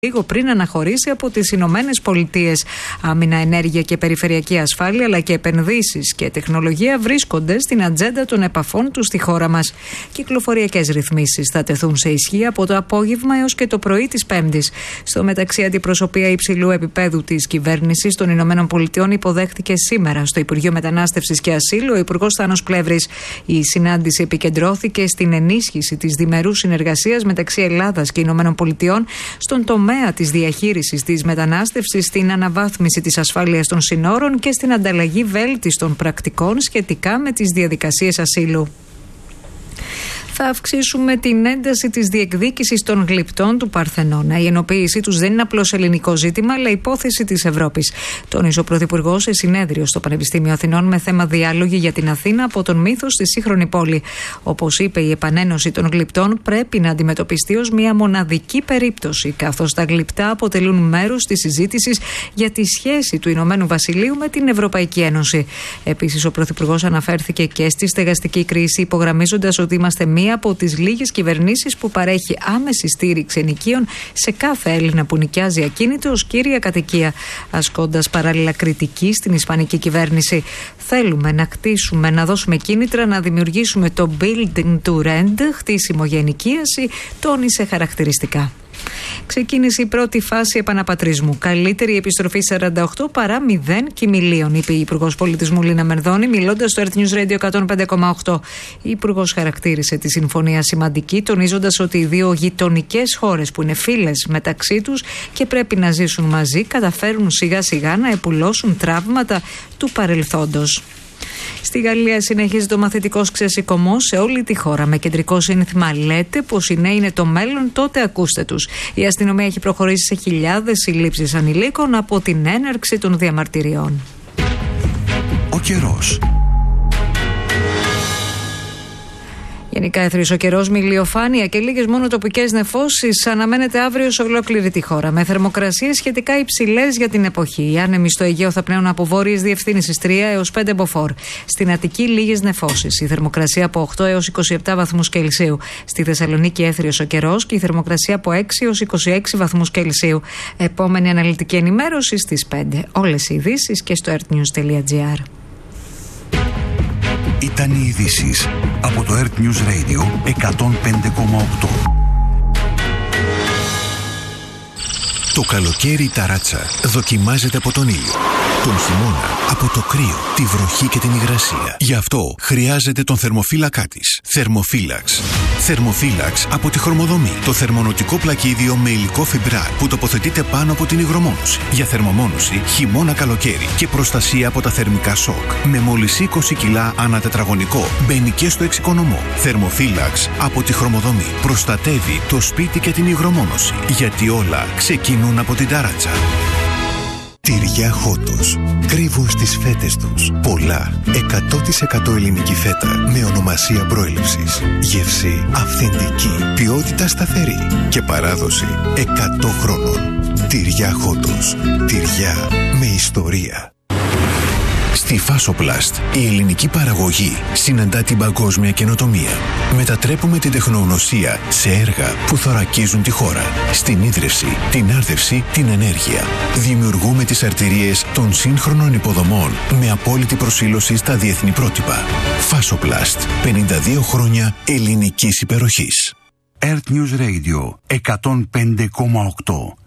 λίγο πριν αναχωρήσει από τις Ηνωμένες Πολιτείες. Άμυνα, ενέργεια και περιφερειακή ασφάλεια, αλλά και επενδύσεις και τεχνολογία βρίσκονται στην ατζέντα των επαφών του στη χώρα μας. Κυκλοφοριακές ρυθμίσεις θα τεθούν σε ισχύ από το απόγευμα έως και το πρωί της Πέμπτης. Στο μεταξύ, αντιπροσωπεία υψηλού επίπεδου της κυβέρνησης των Ηνωμένων Πολιτειών υποδέχτηκε σήμερα στο Υπουργείο Μετανάστευσης και Ασύλου ο Υπουργός Θάνος Πλεύρης. Η συνάντηση επικεντρώθηκε στην ενίσχυση της διμερούς συνεργασίας μεταξύ Ελλάδας και Ηνωμένων Πολιτειών στον τομέα της διαχείρισης της μετανάστευσης, στην αναβάθμιση της ασφάλειας των συνόρων και στην ανταλλαγή βέλτιστων πρακτικών σχετικά με τις διαδικασίες ασύλου. Θα αυξήσουμε την ένταση της διεκδίκησης των γλυπτών του Παρθενώνα. Η ενοποίησή τους δεν είναι απλώς ελληνικό ζήτημα, αλλά υπόθεση της Ευρώπης. Τόνισε ο Πρωθυπουργός σε συνέδριο στο Πανεπιστήμιο Αθηνών με θέμα διάλογοι για την Αθήνα από τον μύθο στη σύγχρονη πόλη. Όπως είπε, η επανένωση των γλυπτών πρέπει να αντιμετωπιστεί ως μια μοναδική περίπτωση, καθώς τα γλυπτά αποτελούν μέρος της συζήτησης για τη σχέση του Ηνωμένου Βασιλείου με την Ευρωπαϊκή Ένωση. Επίσης, ο Πρωθυπουργός αναφέρθηκε και στη στεγαστική κρίση, υπογραμμίζοντας ότι είμαστε μία από τις λίγες κυβερνήσεις που παρέχει άμεση στήριξη ενοικίων σε κάθε Έλληνα που νοικιάζει ακίνητο ως κύρια κατοικία, ασκώντας παράλληλα κριτική στην ισπανική κυβέρνηση. Θέλουμε να κτίσουμε, να δώσουμε κίνητρα, να δημιουργήσουμε το building to rent, χτίσιμο για ενοικίαση, τόνισε χαρακτηριστικά. Ξεκίνησε η πρώτη φάση επαναπατρισμού. Καλύτερη επιστροφή 48 παρά 0 κοιμηλίων, είπε η Υπουργός Πολιτισμού Λίνα Μερδώνη, μιλώντας στο Earth News Radio 105,8. Η Υπουργός χαρακτήρισε τη συμφωνία σημαντική, τονίζοντας ότι οι δύο γειτονικές χώρες που είναι φίλες μεταξύ τους και πρέπει να ζήσουν μαζί, καταφέρουν σιγά σιγά να επουλώσουν τραύματα του παρελθόντος. Στη Γαλλία συνεχίζεται ο μαθητικός ξεσηκωμός σε όλη τη χώρα με κεντρικό σύνθημα «Λέτε πως οι νέοι είναι το μέλλον, τότε ακούστε τους». Η αστυνομία έχει προχωρήσει σε χιλιάδες συλλήψεις ανηλίκων από την έναρξη των διαμαρτυριών. Ο καιρός. Γενικά αιθρής ο καιρός με ηλιοφάνεια και λίγες μόνο τοπικές νεφώσεις αναμένεται αύριο σε ολόκληρη τη χώρα. Με θερμοκρασίες σχετικά υψηλές για την εποχή. Οι άνεμοι στο Αιγαίο θα πνέουν από βόρειες διευθύνσεις 3 έως 5 μποφόρ. Στην Αττική λίγες νεφώσεις. Η θερμοκρασία από 8 έως 27 βαθμούς Κελσίου. Στη Θεσσαλονίκη αίθριος ο καιρός και η θερμοκρασία από 6 έως 26 βαθμούς Κελσίου. Επόμενη αναλυτική ενημέρωση στις 5. Όλες οι ειδήσεις και στο earthnews.gr. Ήταν οι ειδήσεις από το Earth News Radio 105,8. Το καλοκαίρι η ταράτσα δοκιμάζεται από τον ήλιο, τον χειμώνα από το κρύο, τη βροχή και την υγρασία. Γι' αυτό χρειάζεται τον θερμοφύλακά της. Θερμοφύλαξ. Θερμοφύλαξ από τη Χρωμοδομή. Το θερμονοτικό πλακίδιο με υλικό φιμπράρ που τοποθετείται πάνω από την υγρομόνωση. Για θερμομόνωση χειμώνα-καλοκαίρι και προστασία από τα θερμικά σοκ. Με μόλις 20 κιλά ανά τετραγωνικό. Μπαίνει και στο εξοικονομό. Θερμοφύλαξ από τη Χρωμοδομή. Προστατεύει το σπίτι και την υγρομόνωση. Γιατί όλα ξεκινούν από την ταράτσα. Τυριά Χότος. Κρύβουν στις φέτες τους πολλά 100% ελληνική φέτα με ονομασία προέλευσης. Γεύση αυθεντική, ποιότητα σταθερή και παράδοση 100 χρόνων. Τυριά Χότος. Τυριά με ιστορία. Στη Φάσοπλαστ, η ελληνική παραγωγή συναντά την παγκόσμια καινοτομία. Μετατρέπουμε την τεχνογνωσία σε έργα που θωρακίζουν τη χώρα. Στην ίδρυυση, την άρδευση, την ενέργεια. Δημιουργούμε τις αρτηρίες των σύγχρονων υποδομών με απόλυτη προσήλωση στα διεθνή πρότυπα. Φάσοπλαστ, 52 χρόνια ελληνικής υπεροχής. Earth News Radio 105,8.